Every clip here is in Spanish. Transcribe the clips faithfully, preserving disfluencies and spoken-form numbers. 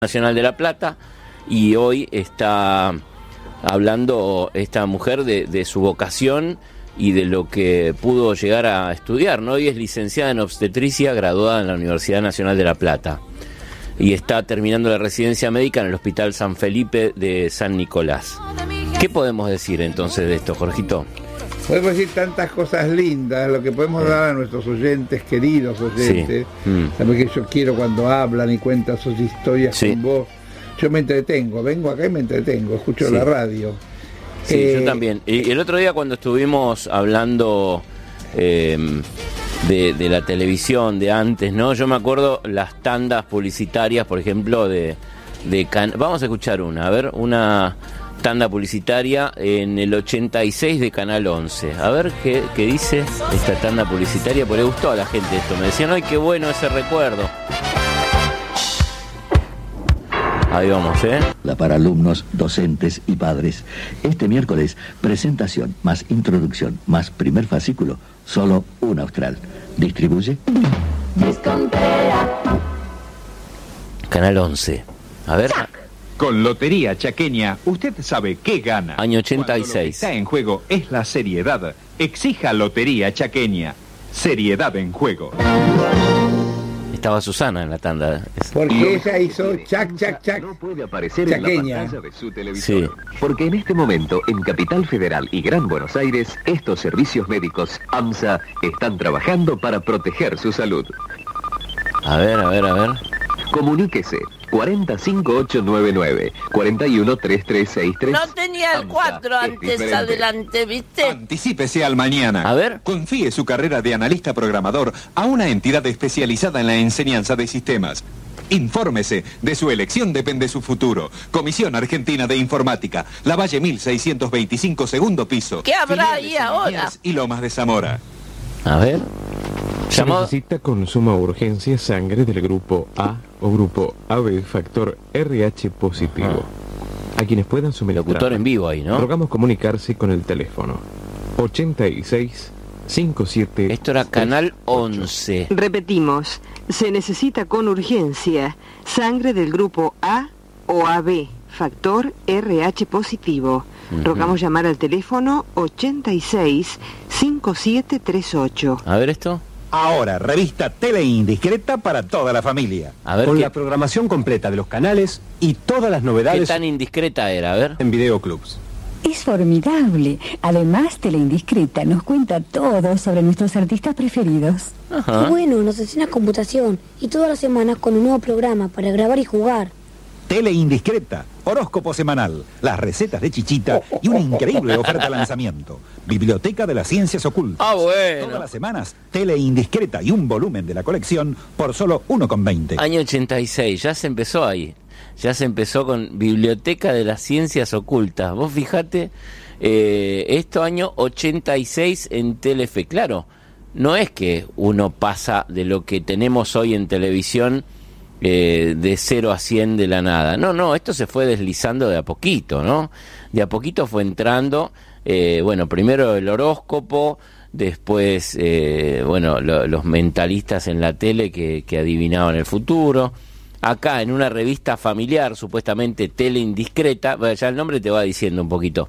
Nacional de La Plata, y hoy está hablando esta mujer de, de su vocación y de lo que pudo llegar a estudiar, ¿no? Hoy es licenciada en obstetricia, graduada en la Universidad Nacional de La Plata, y está terminando la residencia médica en el Hospital San Felipe de San Nicolás. ¿Qué podemos decir entonces de esto, Jorgito? Podemos decir tantas cosas lindas, lo que podemos dar a nuestros oyentes, queridos oyentes. Sí. Mm. Sabes que yo quiero cuando hablan y cuentan sus historias sí. con vos. Yo me entretengo, vengo acá y me entretengo, escucho sí. la radio. Sí, eh, yo también. Y el otro día cuando estuvimos hablando eh, de, de la televisión de antes, ¿no? Yo me acuerdo las tandas publicitarias, por ejemplo, de, de can... Vamos a escuchar una, a ver, una... tanda publicitaria en el ochenta y seis de Canal once. A ver qué, qué dice esta tanda publicitaria, porque le gustó a la gente esto. Me decían, ¡ay, qué bueno ese recuerdo! Ahí vamos, ¿eh? Para alumnos, docentes y padres. Este miércoles, presentación más introducción más primer fascículo, solo un austral. Distribuye Discontera. Canal once. A ver... Con Lotería Chaqueña, usted sabe qué gana. Año ochenta y seis. Cuando lo que está en juego es la seriedad. Exija Lotería Chaqueña. Seriedad en juego. Estaba Susana en la tanda. Porque ella hizo chac, chac, chac. No puede aparecer Chaqueña. en la pantalla de su televisor. Sí. Porque en este momento, en Capital Federal y Gran Buenos Aires, estos servicios médicos AMSA están trabajando para proteger su salud. A ver, a ver, a ver. Comuníquese. cuarenta cinco ocho nueve nueve, cuarenta y uno treinta y tres sesenta y tres. No tenía el cuatro antes adelante, ¿viste? Anticípese al mañana. A ver. Confíe su carrera de analista programador a una entidad especializada en la enseñanza de sistemas. Infórmese, de su elección depende su futuro. Comisión Argentina de Informática, Lavalle mil seiscientos veinticinco, segundo piso. ¿Qué habrá Filiales ahí en ahora? Liniers y Lomas de Zamora. A ver. Se necesita con suma urgencia sangre del grupo A o grupo A B factor R H positivo. A quienes puedan suministrar. Locutor en vivo ahí, ¿no? Rogamos comunicarse con el teléfono ochenta y seis cincuenta y siete. Esto era Canal once. Repetimos, se necesita con urgencia sangre del grupo A o A B factor R H positivo. Uh-huh. Rogamos llamar al teléfono ochenta y seis cincuenta y siete treinta y ocho. A ver esto. Ahora, revista Tele Indiscreta para toda la familia. A ver con qué... la programación completa de los canales y todas las novedades. ¿Qué tan indiscreta era? A ver. En videoclubs. Es formidable. Además, Tele Indiscreta nos cuenta todo sobre nuestros artistas preferidos. Ajá. Qué bueno, nos enseña computación y todas las semanas con un nuevo programa para grabar y jugar. Tele Indiscreta, horóscopo semanal, las recetas de Chichita y una increíble oferta de lanzamiento. Biblioteca de las Ciencias Ocultas. Ah, bueno. Todas las semanas, Tele Indiscreta y un volumen de la colección por solo uno con veinte. Año ochenta y seis, ya se empezó ahí. Ya se empezó con Biblioteca de las Ciencias Ocultas. Vos fijate, eh, esto año ochenta y seis en Telefe. Claro, no es que uno pasa de lo que tenemos hoy en televisión eh, de cero a cien de la nada. No, no, esto se fue deslizando de a poquito, ¿no? De a poquito fue entrando, eh, bueno, primero el horóscopo, después, eh, bueno, lo, los mentalistas en la tele que, que adivinaban el futuro. Acá en una revista familiar, supuestamente Tele Indiscreta, bueno, ya el nombre te va diciendo un poquito,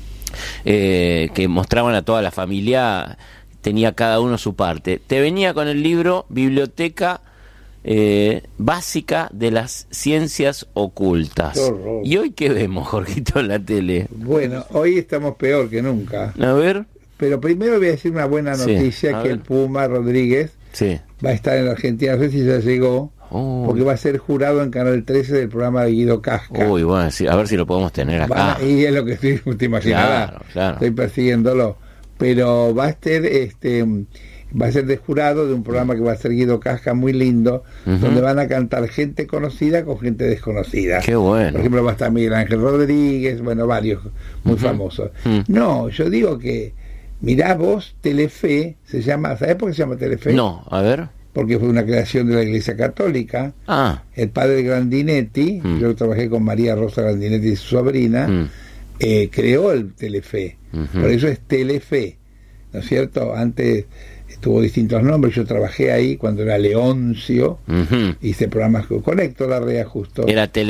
eh, que mostraban a toda la familia, tenía cada uno su parte. Te venía con el libro Biblioteca eh, Básica de las Ciencias Ocultas. ¿Y hoy qué vemos, Jorgito, en la tele? Bueno, hoy estamos peor que nunca. A ver. Pero primero voy a decir una buena noticia, sí, que ver. el Puma Rodríguez sí. va a estar en la Argentina, no sé si ya llegó. Oh. Porque va a ser jurado en Canal trece del programa de Guido Casca. Uy, bueno, sí, a ver si lo podemos tener acá. Va, y es lo que estoy, te imaginarás. Claro, claro. Estoy persiguiéndolo. Pero va a ser, este, va a ser de jurado de un programa que va a ser Guido Casca, muy lindo, uh-huh. donde van a cantar gente conocida con gente desconocida. Qué bueno. Por ejemplo, va a estar Miguel Ángel Rodríguez, bueno, varios muy uh-huh. famosos. Uh-huh. No, yo digo que, mirá vos, Telefe, se llama, ¿sabés por qué se llama Telefe? No, a ver. Porque fue una creación de la Iglesia Católica. Ah. El padre Grandinetti, mm. yo trabajé con María Rosa Grandinetti y su sobrina, mm. eh, creó el Telefe. Uh-huh. Por eso es Telefe, ¿no es cierto? Antes tuvo distintos nombres. Yo trabajé ahí cuando era Leoncio, uh-huh. hice programas con Héctor Larrea justo. Era tele